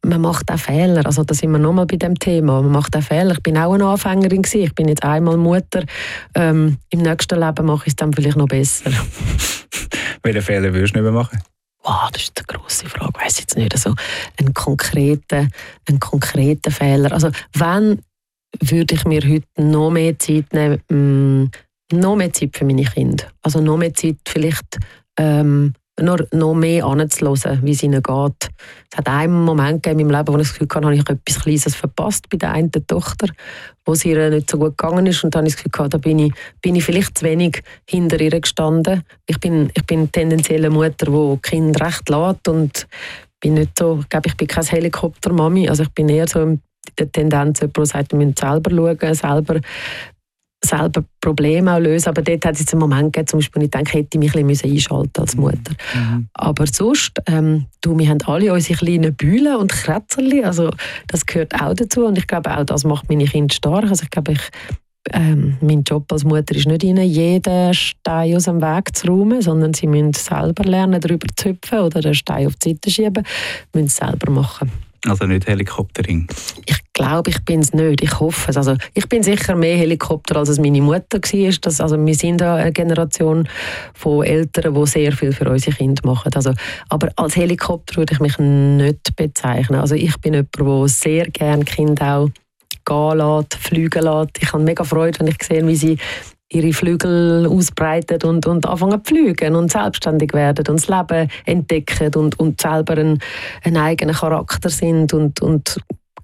man macht auch Fehler. Also da sind wir nochmal bei dem Thema. Man macht auch Fehler. Ich bin auch eine Anfängerin gewesen. Ich bin jetzt einmal Mutter. Im nächsten Leben mache ich es dann vielleicht noch besser. Welche Fehler würdest du nicht mehr machen? Wow, das ist eine grosse Frage. Ich weiss jetzt nicht. Also einen konkreten Fehler. Also wenn würde ich mir heute noch mehr Zeit nehmen, noch mehr Zeit für meine Kinder. Also noch mehr Zeit vielleicht noch mehr anzuhören, wie es ihnen geht. Es hat einen Moment gegeben in meinem Leben, wo ich das Gefühl hatte, habe ich etwas Kleines verpasst bei der einen Tochter, wo es ihr nicht so gut gegangen ist. Und dann habe ich das Gefühl, da bin ich vielleicht zu wenig hinter ihr gestanden. Ich bin tendenziell eine Mutter, die Kinder recht lässt und bin nicht so, ich glaube, ich bin keine Helikoptermami. Also ich bin eher so in der Tendenz, der sagt, wir müssen selber schauen, selber Probleme auch lösen. Aber dort hat es jetzt einen Moment gegeben, zum Beispiel, wo ich denke, hätte ich mich ein bisschen einschalten als Mutter. Mhm. Aber sonst, wir haben alle unsere kleinen Bühlen und Kratzerli, also das gehört auch dazu und ich glaube auch, das macht meine Kinder stark. Also ich glaube, mein Job als Mutter ist nicht ihnen jeden Stein aus dem Weg zu räumen, sondern sie müssen selber lernen, darüber zu hüpfen oder den Stein auf die Seite schieben, müssen es selber machen. Also nicht Helikoptering? Ich glaube, ich bin es nicht. Ich hoffe es. Also, ich bin sicher mehr Helikopter, als es meine Mutter war. Also, wir sind eine Generation von Eltern, die sehr viel für unsere Kinder machen. Also, aber als Helikopter würde ich mich nicht bezeichnen. Also, ich bin jemand, der sehr gerne Kinder auch gehen lässt, fliegen lässt. Ich habe mega Freude, wenn ich sehe, wie sie ihre Flügel ausbreiten und anfangen zu fliegen und selbstständig werden und das Leben entdecken und selber einen eigenen Charakter sind und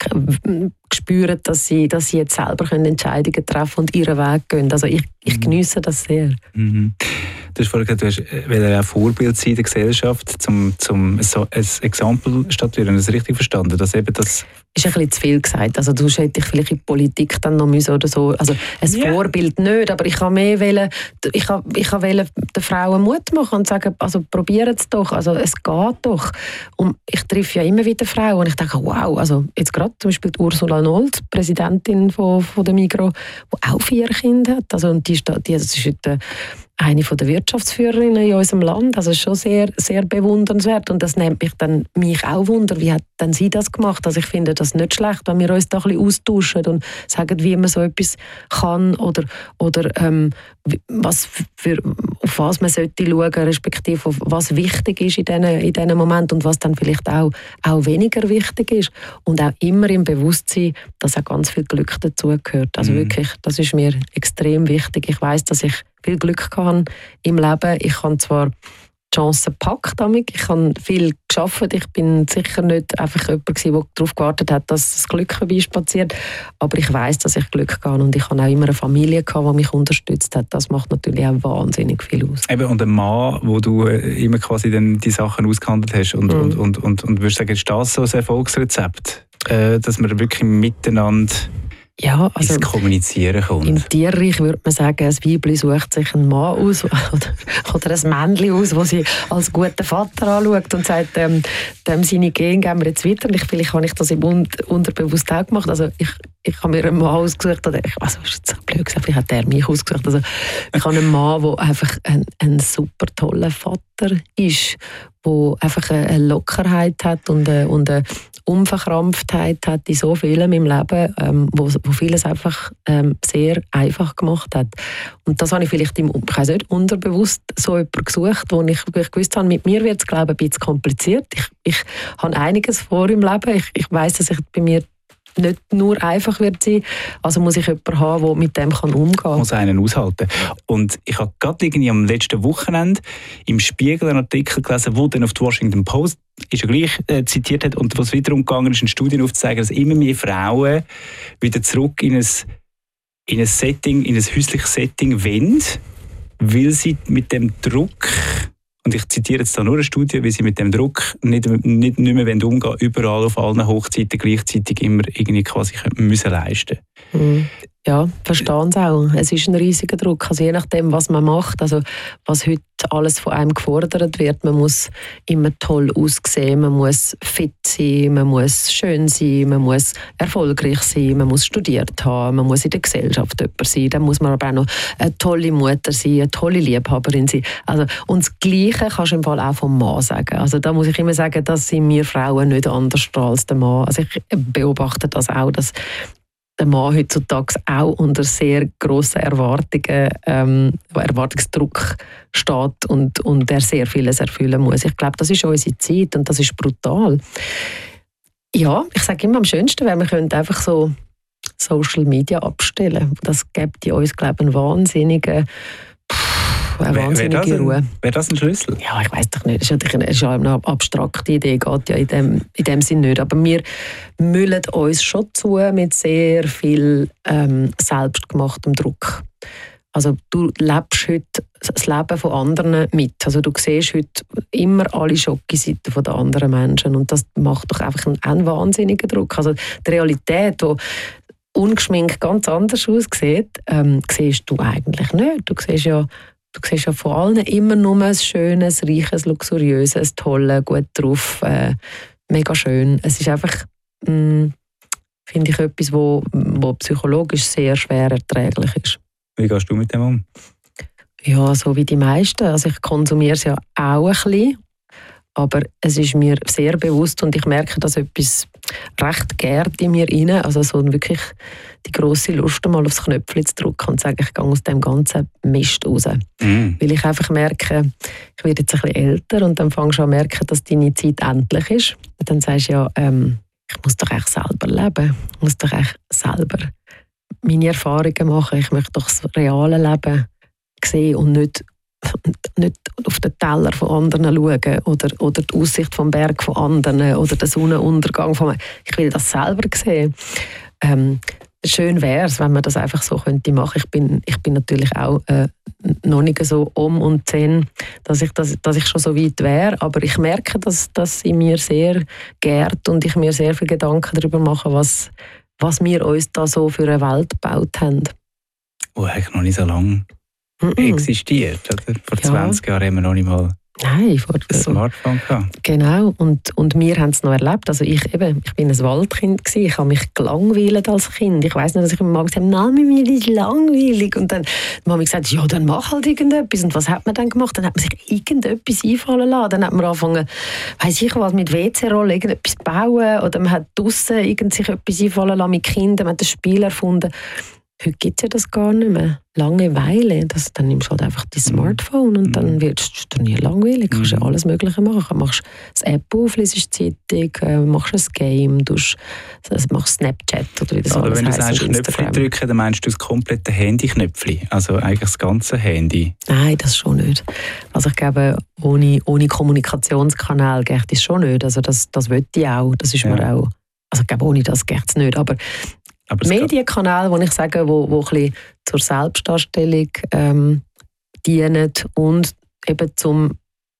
spüren, dass sie jetzt selber Entscheidungen treffen können und ihren Weg gehen. Also ich geniesse das sehr. Mhm. Du hast vorhin gesagt, du willst ein Vorbild sein in der Gesellschaft, zum so ein Exempel statuieren. Habe ich das richtig verstanden? Dass eben das ist ein bisschen zu viel gesagt. Also du hätte ich vielleicht in die Politik dann noch müssen oder so. Also ein Vorbild nicht, aber ich habe mehr wollen, ich wollte den Frauen Mut machen und sagen, also probiert es doch, also es geht doch. Und ich treffe ja immer wieder Frauen und ich denke, wow, also jetzt gerade zum Beispiel Ursula Nold, Präsidentin von der Migros, die auch 4 Kinder hat. Also und das ist heute eine der Wirtschaftsführerinnen in unserem Land. Also schon sehr, sehr bewundernswert. Und das nimmt mich auch Wunder, wie hat denn sie das gemacht? Also ich finde das nicht schlecht, wenn wir uns da ein bisschen austauschen und sagen, wie man so etwas kann oder auf was man sollte schauen, respektive auf was wichtig ist in diesen Momenten und was dann vielleicht auch weniger wichtig ist. Und auch immer im Bewusstsein, dass auch ganz viel Glück dazugehört. Also wirklich, das ist mir extrem wichtig. Ich weiss, dass ich viel Glück hatte im Leben. Ich habe zwar die Chancen gepackt, ich habe viel gearbeitet. Ich bin sicher nicht einfach jemand gewesen, der darauf gewartet hat, dass das Glück vorbeispaziert. Aber ich weiss, dass ich Glück hatte und ich habe auch immer eine Familie gehabt, die mich unterstützt hat. Das macht natürlich auch wahnsinnig viel aus. Eben, und ein Mann, wo du immer quasi dann die Sachen ausgehandelt hast und würdest sagen, ist das so ein Erfolgsrezept, dass man wirklich miteinander ins Kommunizieren kommt? Im Tierreich würde man sagen, ein Weibli sucht sich einen Mann aus oder ein Männchen aus, das sie als guten Vater anschaut und sagt, dem seine Gene geben wir jetzt weiter. Vielleicht habe ich das im Unterbewusst auch gemacht. Also ich habe mir einen Mann ausgesucht, oder ist jetzt so blöd gesagt, vielleicht hat er mich ausgesucht. Also ich habe einen Mann, der einfach ein super toller Vater ist, der einfach eine Lockerheit hat und eine Unverkrampftheit hat in so vielem im Leben, wo vieles einfach sehr einfach gemacht hat. Und das habe ich vielleicht unterbewusst so jemanden gesucht, wo ich gewusst habe, mit mir wird es, glaube ich, ein bisschen kompliziert. Ich habe einiges vor im Leben. Ich weiss, dass ich bei mir nicht nur einfach wird sein, also muss ich jemanden haben, der mit dem umgehen kann. Muss einen aushalten. Und ich habe gerade irgendwie am letzten Wochenende im Spiegel einen Artikel gelesen, wo dann auf die Washington Post ist ja gleich zitiert hat und was wiederum gegangen ist, in Studien aufzuzeigen, dass immer mehr Frauen wieder zurück in ein Setting, in ein häusliches Setting wollen, weil sie mit dem Druck, und ich zitiere jetzt da nur eine Studie, weil sie mit dem Druck nicht mehr umgehen, überall auf allen Hochzeiten gleichzeitig immer irgendwie quasi müssen leisten. Ja, verstehen Sie auch. Es ist ein riesiger Druck. Also je nachdem, was man macht, also was heute alles von einem gefordert wird, man muss immer toll aussehen, man muss fit sein, man muss schön sein, man muss erfolgreich sein, man muss studiert haben, man muss in der Gesellschaft jemand sein, dann muss man aber auch noch eine tolle Mutter sein, eine tolle Liebhaberin sein. Also, und das Gleiche kannst du im Fall auch vom Mann sagen. Also da muss ich immer sagen, dass sind wir Frauen nicht anders als der Mann. Also ich beobachte das auch, dass der Mann heutzutage auch unter sehr grossen Erwartungsdruck steht und er sehr vieles erfüllen muss. Ich glaube, das ist unsere Zeit und das ist brutal. Ja, ich sage immer, am schönsten wäre, wir könnten einfach so Social Media abstellen. Das gibt uns, glaube ich, eine wahnsinnige Ruhe. Wäre das ein Schlüssel? Ja, ich weiß doch nicht. Das ist ja eine abstrakte Idee, geht ja in dem Sinn nicht. Aber wir müllen uns schon zu mit sehr viel selbstgemachtem Druck. Also du lebst heute das Leben von anderen mit. Also du siehst heute immer alle Schocke-Seiten der anderen Menschen und das macht doch einfach einen wahnsinnigen Druck. Also die Realität, die ungeschminkt ganz anders aussieht, siehst du eigentlich nicht. Du siehst ja von allen immer nur ein schönes, reiches, luxuriöses, tolles, gut drauf, mega schön. Es ist einfach, finde ich, etwas, wo psychologisch sehr schwer erträglich ist. Wie gehst du mit dem um? Ja, so wie die meisten. Also ich konsumiere es ja auch ein bisschen, aber es ist mir sehr bewusst und ich merke, dass etwas recht gärt in mir rein. Also so wirklich die grosse Lust, mal aufs Knöpfchen zu drücken und zu sagen, ich gehe aus dem ganzen Mist raus. Weil ich einfach merke, ich werde jetzt ein bisschen älter und dann fängst du an zu merken, dass deine Zeit endlich ist. Und dann sagst du ja, ich muss doch eigentlich selber leben. Ich muss doch eigentlich selber meine Erfahrungen machen. Ich möchte doch das reale Leben sehen und nicht auf den Teller von anderen schauen oder die Aussicht vom Berg von anderen oder den Sonnenuntergang von ich will das selber sehen. Schön wäre es, wenn man das einfach so könnte machen. Ich bin natürlich auch noch nicht so und 10, dass ich schon so weit wäre, aber ich merke, dass in mir sehr gärt und ich mir sehr viel Gedanken darüber mache, was wir uns da so für eine Welt gebaut haben. Oh, eigentlich noch nicht so lange existiert. Oder? Vor 20 Jahren haben wir noch nicht mal ein Smartphone gehabt. Genau, und wir haben es noch erlebt. Also ich bin ein Waldkind gewesen. Ich habe mich gelangweilt als Kind. Ich weiss nicht, dass ich mir mal gesagt habe, nein, mir ist langweilig. Und dann habe ich gesagt, ja, dann mach halt irgendetwas. Und was hat man dann gemacht? Dann hat man sich irgendetwas einfallen lassen. Dann hat man angefangen, weiss ich was, mit WC-Rollen irgendetwas bauen. Oder man hat draussen sich etwas einfallen lassen mit Kindern. Man hat ein Spiel erfunden. Heute gibt es ja das gar nicht mehr. Langeweile. Dann nimmst du halt einfach dein Smartphone und dann wirst du nie langweilig. Du kannst ja alles Mögliche machen. Du machst das App auf, liest Zeitung, machst ein Game, machst Snapchat oder wie das oder alles wenn heisst. Wenn du sagst Knöpfchen drücken, dann meinst du das komplette Handy-Knöpfchen? Also eigentlich das ganze Handy? Nein, das schon nicht. Also ich glaube, ohne Kommunikationskanal geht es schon nicht. Also das will ich auch. Das ist mir auch... Also ich glaube, ohne das geht es nicht. Aber Medienkanäle, wo ich sage, wo ein bisschen zur Selbstdarstellung dienen und eben zum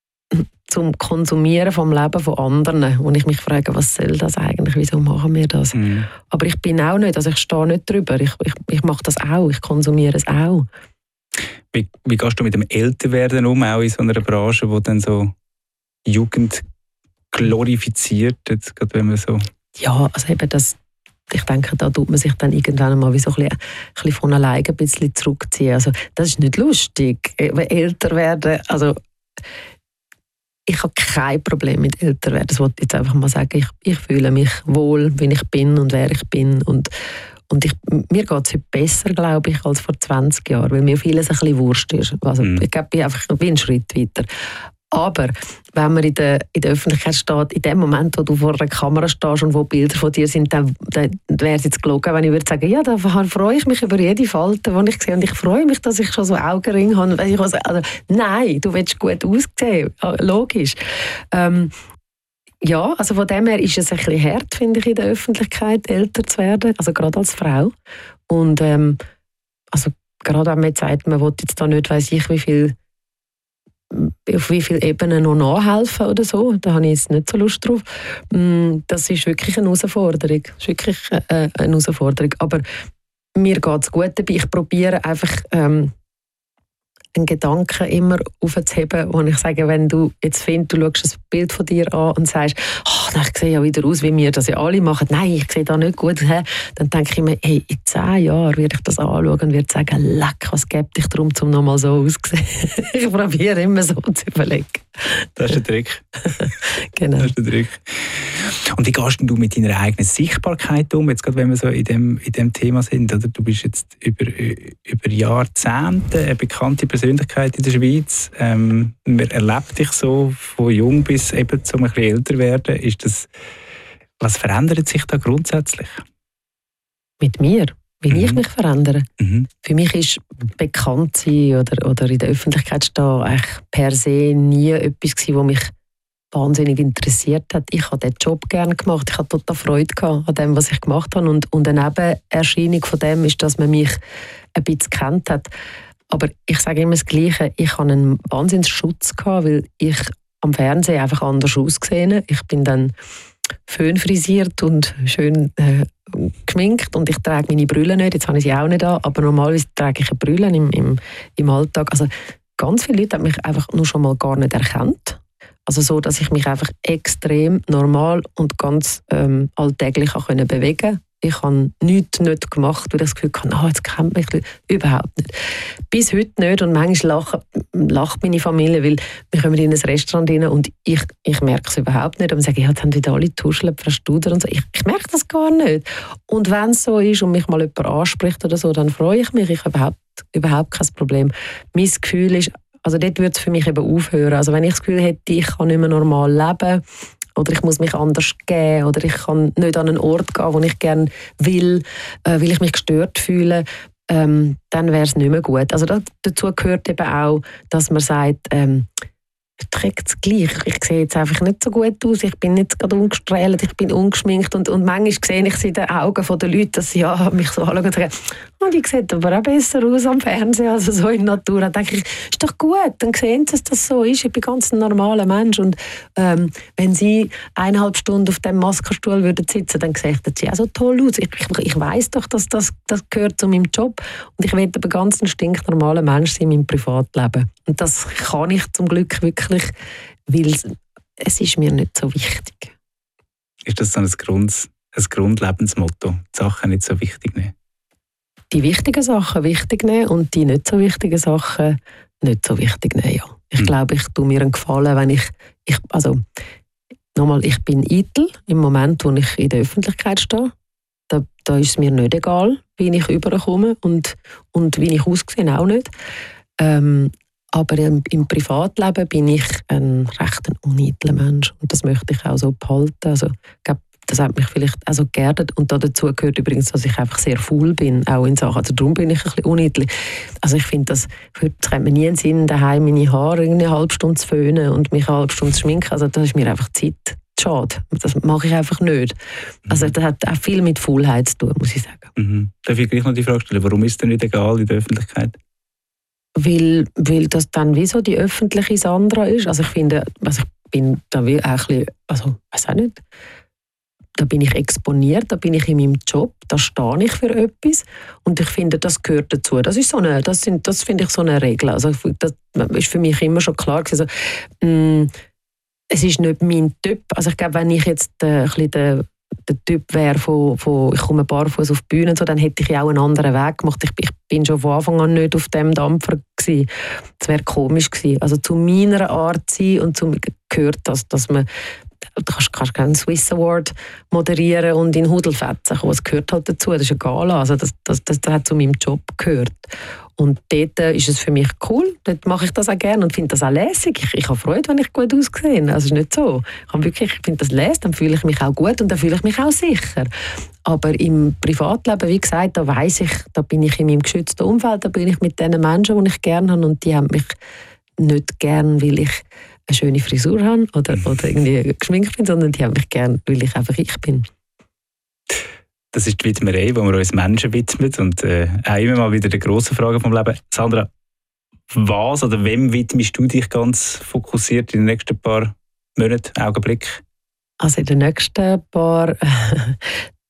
Konsumieren vom Leben von anderen. Und ich mich frage, was soll das eigentlich? Wieso machen wir das? Aber ich bin auch nicht, also ich stehe nicht drüber. Ich mache das auch, ich konsumiere es auch. Wie gehst du mit dem Älterwerden um, auch in so einer Branche, die dann so Jugend glorifiziert, jetzt gerade wenn man so... Ja, also eben das... Ich denke, da tut man sich dann irgendwann mal wie so ein bisschen von alleine ein bisschen zurückziehen. Also, das ist nicht lustig. Älter werden, also ich habe kein Problem mit älter werden. Das wollte ich jetzt einfach mal sagen. Ich fühle mich wohl, wie ich bin und wer ich bin. Und mir geht es heute besser, glaube ich, als vor 20 Jahren, weil mir vieles ein bisschen Wurscht ist. Also, ich glaube, ich bin einen Schritt weiter. Aber wenn man in der Öffentlichkeit steht, in dem Moment, wo du vor einer Kamera stehst und wo Bilder von dir sind, dann wäre es jetzt gelogen, wenn ich würde sagen, ja, da freue ich mich über jede Falte, die ich sehe. Und ich freue mich, dass ich schon so Augenringe habe. Also, nein, du willst gut aussehen, logisch. Ja, also von dem her ist es ein bisschen hart, finde ich, in der Öffentlichkeit älter zu werden, also gerade als Frau. Und also gerade wenn man jetzt sagt, man will jetzt da nicht, weiss ich, auf wie viele Ebenen noch nachhelfen oder so, da habe ich jetzt nicht so Lust drauf. Das ist wirklich eine Herausforderung. Das ist wirklich eine Herausforderung. Aber mir geht es gut dabei. Ich probiere einfach einen Gedanken immer aufzuheben, wo ich sage, wenn du jetzt findest, du schaust ein Bild von dir an und sagst, ich sehe ja wieder aus, wie wir das ja alle machen. Nein, ich sehe da nicht gut. Dann denke ich mir, hey, in 10 Jahren werde ich das anschauen und werde sagen, leck, was gibt dich darum, um nochmal so auszusehen? Ich probiere immer so zu überlegen. Das ist der Trick. Genau. Das ist der Trick. Und wie gehst du mit deiner eigenen Sichtbarkeit um, jetzt gerade wenn wir so in dem Thema sind? Oder? Du bist jetzt über Jahrzehnte eine bekannte Persönlichkeit in der Schweiz. Man erlebt dich so von jung bis eben zum ein bisschen älter werden. Was verändert sich da grundsätzlich? Mit mir? Wie ich mich verändere? Für mich ist bekannt sein oder in der Öffentlichkeit stehen eigentlich per se nie etwas gewesen, was mich wahnsinnig interessiert hat. Ich habe diesen Job gerne gemacht. Ich hatte total Freude an dem, was ich gemacht habe. Und eine Nebenerscheinung von dem ist, dass man mich ein bisschen kennt hat. Aber ich sage immer das Gleiche. Ich hatte einen Wahnsinnsschutz gehabt, weil ich am Fernsehen einfach anders ausgesehen habe. Ich bin dann schön frisiert und schön geschminkt und ich trage meine Brille nicht. Jetzt habe ich sie auch nicht an, aber normalerweise trage ich eine Brille im Alltag. Also ganz viele Leute haben mich einfach nur schon mal gar nicht erkannt. Also so, dass ich mich einfach extrem normal und ganz alltäglich bewegen konnte. Ich habe nichts nicht gemacht, weil ich das Gefühl hatte, jetzt kennt mich überhaupt nicht. Bis heute nicht und manchmal lacht meine Familie, weil wir kommen in ein Restaurant rein und ich merke es überhaupt nicht und sage, jetzt haben wieder alle tuscheln, Frau Studer und so. Ich merke das gar nicht. Und wenn es so ist und mich mal jemand anspricht oder so, dann freue ich mich. Ich habe überhaupt kein Problem. Mein Gefühl ist, also dort würde es für mich eben aufhören. Also wenn ich das Gefühl hätte, ich kann nicht mehr normal leben oder ich muss mich anders geben oder ich kann nicht an einen Ort gehen, wo ich gerne will, weil ich mich gestört fühle, dann wäre es nicht mehr gut. Also dazu gehört eben auch, dass man sagt, ich trage es gleich. Ich sehe jetzt einfach nicht so gut aus. Ich bin nicht gerade ungestrahlt, ich bin ungeschminkt. Und manchmal sehe ich es in den Augen der Leute, dass sie mich so anschauen und sagen, die sieht aber auch besser aus am Fernsehen als so in der Natur. Dann denke ich, ist doch gut, dann sehen sie, dass das so ist. Ich bin ganz ein normaler Mensch. Und wenn sie 1,5 Stunden auf dem Maskenstuhl würden sitzen, dann sieht sie auch so toll aus. Ich weiss doch, dass das gehört zu meinem Job. Und ich will aber ganz ein stinknormaler Mensch sein in meinem Privatleben. Und das kann ich zum Glück wirklich, weil es ist mir nicht so wichtig. Ist das dann ein Grundlebensmotto, die Sachen nicht so wichtig nehmen? Die wichtigen Sachen wichtig nehmen und die nicht so wichtigen Sachen nicht so wichtig nehmen, ja. Ich glaube, ich tue mir einen Gefallen, wenn ich bin eitel im Moment, wo ich in der Öffentlichkeit stehe. Da ist es mir nicht egal, wie ich rüberkomme und wie ich aussehe, auch nicht. Aber im Privatleben bin ich ein recht uneitler Mensch und das möchte ich auch so behalten. Also, ich glaube, das hat mich vielleicht auch so geerdet und dazu gehört übrigens, dass ich einfach sehr faul bin, auch in Sachen. Also darum bin ich ein bisschen uneitel. Also ich finde, es kommt mir nie in den Sinn, daheim meine Haare eine halbe Stunde zu föhnen und mich eine halbe Stunde zu schminken. Also das ist mir einfach Zeit schade. Das mache ich einfach nicht. Also das hat auch viel mit Faulheit zu tun, muss ich sagen. Darf ich gleich noch die Frage stellen, warum ist es denn nicht egal in der Öffentlichkeit? Weil das dann wie so die öffentliche Sandra ist. Also ich finde, ich bin da wie auch ein bisschen, also weiß auch nicht, da bin ich exponiert, da bin ich in meinem Job, da stehe ich für etwas und ich finde, das gehört dazu. Das finde ich so eine Regel. Also das ist für mich immer schon klar gewesen. Also, es ist nicht mein Typ. Also ich glaube, wenn ich jetzt ein bisschen der Typ wäre ich komme barfuß auf die Bühne und so, dann hätte ich ja auch einen anderen Weg gemacht. Ich bin schon von Anfang an nicht auf dem Dampfer gewesen. Das wäre komisch gewesen. Also zu meiner Art zu sein und zu mir gehört das, dass man du kannst keinen Swiss Award moderieren und in Hudelfetzen kommen. Das gehört halt dazu. Das ist eine Gala. Also das hat zu meinem Job gehört. Und dort ist es für mich cool. Dort mache ich das auch gerne und finde das auch lässig. Ich habe Freude, wenn ich gut aussehe. Also es ist nicht so. Ich finde das lässig, dann fühle ich mich auch gut und dann fühle ich mich auch sicher. Aber im Privatleben, wie gesagt, da weiss ich, da bin ich in meinem geschützten Umfeld, da bin ich mit den Menschen, die ich gerne habe und die haben mich nicht gern, weil ich eine schöne Frisur habe oder irgendwie geschminkt bin, sondern die haben mich gern, weil ich einfach ich bin. Das ist die Widmerei, wo wir uns Menschen widmen und auch immer mal wieder die grossen Fragen vom Leben. Sandra, was oder wem widmest du dich ganz fokussiert in den nächsten paar Monaten, Augenblick? Also in den nächsten paar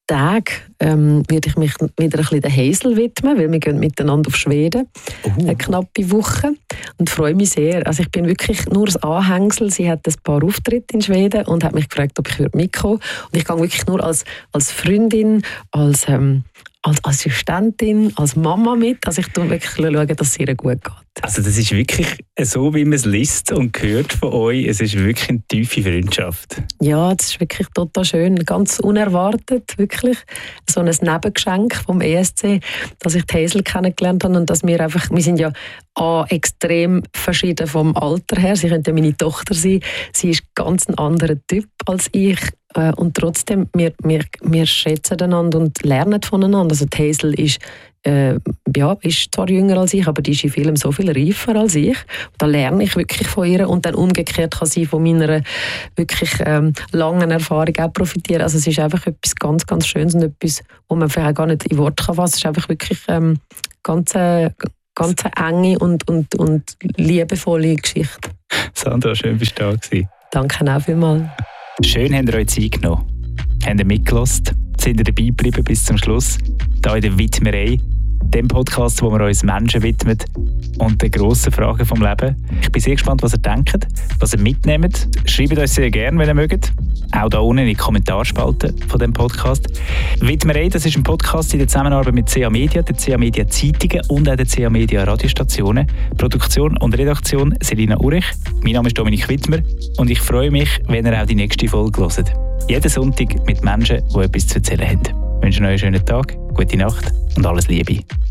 Tagen werde ich mich wieder ein bisschen der Hazel widmen, weil wir gehen miteinander auf Schweden. Eine knappe Woche. Und freue mich sehr. Also ich bin wirklich nur das Anhängsel. Sie hat ein paar Auftritte in Schweden und hat mich gefragt, ob ich mitkommen würde. Und ich gehe wirklich nur als Freundin, als Assistentin, als Mama mit. Also ich schaue wirklich, dass es ihr gut geht. Also das ist wirklich so, wie man es liest und hört von euch. Es ist wirklich eine tiefe Freundschaft. Ja, das ist wirklich total schön. Ganz unerwartet, wirklich. So ein Nebengeschenk vom ESC, dass ich die Hazel kennengelernt habe und dass wir sind ja extrem verschieden vom Alter her. Sie könnte meine Tochter sein. Sie ist ganz ein anderer Typ als ich. Und trotzdem, wir schätzen einander und lernen voneinander. Also die Hazel ist zwar jünger als ich, aber die ist in Film so viel reifer als ich. Da lerne ich wirklich von ihr und dann umgekehrt kann sie von meiner wirklich langen Erfahrung auch profitieren. Also es ist einfach etwas ganz, ganz Schönes und etwas, wo man vielleicht gar nicht in Worte fassen kann. Es ist einfach wirklich ganz enge und liebevolle Geschichte. Sandra, schön bist du da gewesen. Danke auch vielmals. Schön, habt ihr euch Zeit genommen. Habt ihr mitgelassen? Sind ihr dabei geblieben bis zum Schluss? Hier in der Widmerei, dem Podcast, wo wir uns Menschen widmen und den grossen Fragen vom Leben. Ich bin sehr gespannt, was ihr denkt, was ihr mitnehmt. Schreibt uns sehr gerne, wenn ihr mögt. Auch da unten in die Kommentarspalte von dem Podcast. Widmerei, das ist ein Podcast in der Zusammenarbeit mit CA Media, der CA Media Zeitungen und auch der CA Media Radiostationen. Produktion und Redaktion Selina Urich. Mein Name ist Dominik Widmer und ich freue mich, wenn ihr auch die nächste Folge hört. Jeden Sonntag mit Menschen, die etwas zu erzählen haben. Ich wünsche euch einen schönen Tag, gute Nacht und alles Liebe.